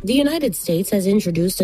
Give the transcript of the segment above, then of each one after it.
The United States has introduced a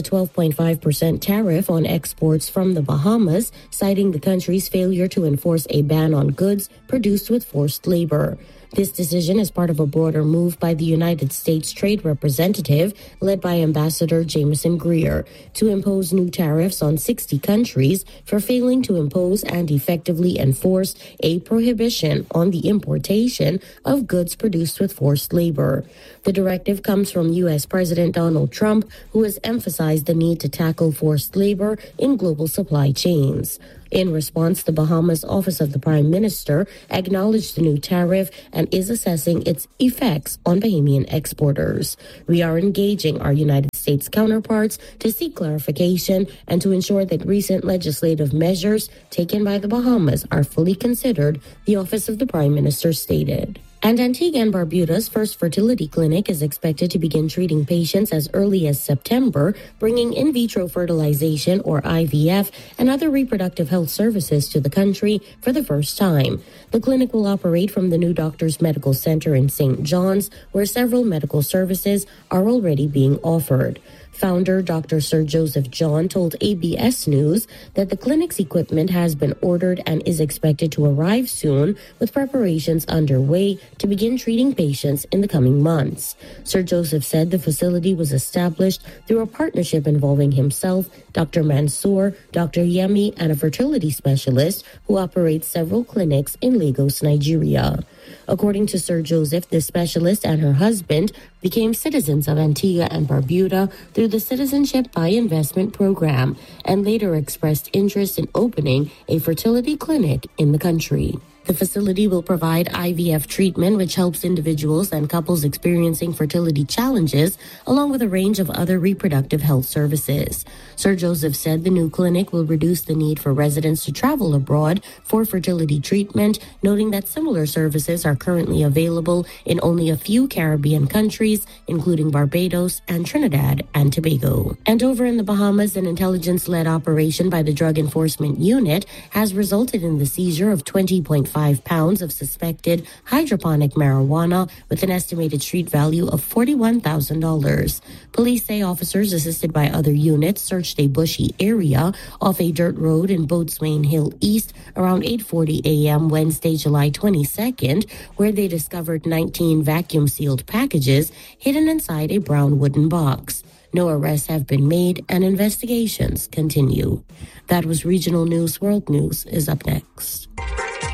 12.5% tariff on exports from the Bahamas, citing the country's failure to enforce a ban on goods produced with forced labor. This decision is part of a broader move by the United States Trade Representative, led by Ambassador Jameson Greer, to impose new tariffs on 60 countries for failing to impose and effectively enforce a prohibition on the importation of goods produced with forced labor. The directive comes from U.S. President Donald Trump, who has emphasized the need to tackle forced labor in global supply chains. In response, the Bahamas Office of the Prime Minister acknowledged the new tariff and is assessing its effects on Bahamian exporters. We are engaging our United States counterparts to seek clarification and to ensure that recent legislative measures taken by the Bahamas are fully considered, the Office of the Prime Minister stated. And Antigua and Barbuda's first fertility clinic is expected to begin treating patients as early as September, bringing in vitro fertilization, or IVF, and other reproductive health services to the country for the first time. The clinic will operate from the new Doctors Medical Center in St. John's, where several medical services are already being offered. Founder Dr. Sir Joseph John told ABS News that the clinic's equipment has been ordered and is expected to arrive soon, with preparations underway to begin treating patients in the coming months. Sir Joseph said the facility was established through a partnership involving himself, Dr. Mansour, Dr. Yemi, and a fertility specialist who operates several clinics in Lagos, Nigeria. According to Sir Joseph, the specialist and her husband became citizens of Antigua and Barbuda through the Citizenship by Investment program and later expressed interest in opening a fertility clinic in the country. The facility will provide IVF treatment, which helps individuals and couples experiencing fertility challenges, along with a range of other reproductive health services. Sir Joseph said the new clinic will reduce the need for residents to travel abroad for fertility treatment, noting that similar services are currently available in only a few Caribbean countries, including Barbados and Trinidad and Tobago. And over in the Bahamas, an intelligence-led operation by the Drug Enforcement Unit has resulted in the seizure of 20.5 pounds of suspected hydroponic marijuana with an estimated street value of $41,000. Police say officers assisted by other units searched a bushy area off a dirt road in Boatswain Hill East around 8:40 a.m. Wednesday, July 22nd, where they discovered 19 vacuum-sealed packages hidden inside a brown wooden box. No arrests have been made and investigations continue. That was Regional News. World News is up next.